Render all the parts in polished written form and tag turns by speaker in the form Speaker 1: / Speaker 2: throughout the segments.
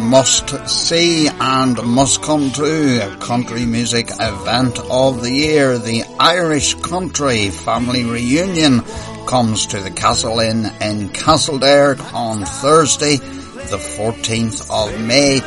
Speaker 1: must see and must come to country music event of the year. The Irish Country Family Reunion comes to the Castle Inn in Castledare on Thursday, the 14th of May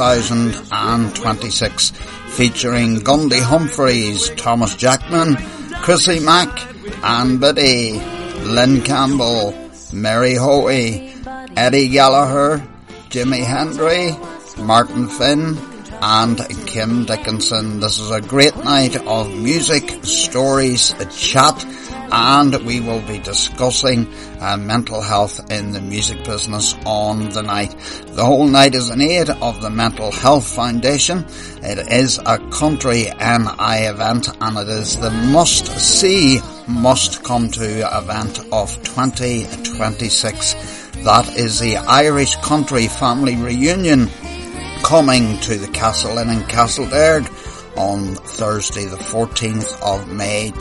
Speaker 1: 2026, featuring Gundy Humphreys, Thomas Jackman, Chrissy Mack, Anne Biddy, Lynn Campbell, Mary Hoey, Eddie Gallagher, Jimi Hendry, Martin Finn and Kim Dickinson. This is a great night of music, stories, a chat, and we will be discussing mental health in the music business on the night. The whole night is in aid of the Mental Health Foundation. It is a country NI event and it is the must-see, must-come-to event of 2026. That is the Irish Country Family Reunion coming to the Castle Inn in Castledare on Thursday the 14th of May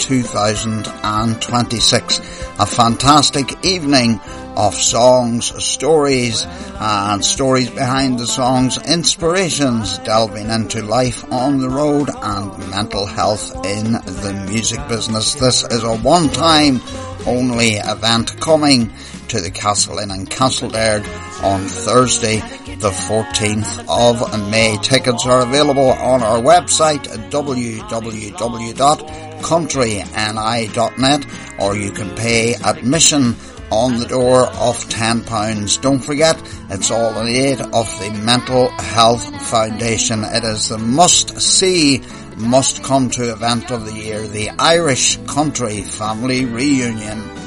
Speaker 1: 2026. A fantastic evening of songs, stories and stories behind the songs, inspirations, delving into life on the road and mental health in the music business. This is a one-time only event coming to the Castle Inn in Castledare on Thursday the 14th of May. Tickets are available on our website at www.countryni.net, or you can pay admission on the door of £10. Don't forget, it's all in aid of the Mental Health Foundation. It is the must-see, must-come-to event of the year, the Irish Country Family Reunion.